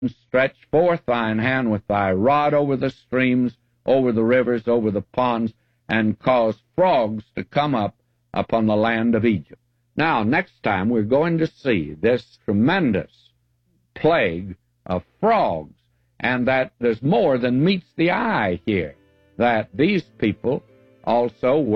stretch forth thine hand with thy rod over the streams, over the rivers, over the ponds, and cause frogs to come up upon the land of Egypt. Now, next time we're going to see this tremendous plague of frogs, and that there's more than meets the eye here, that these people also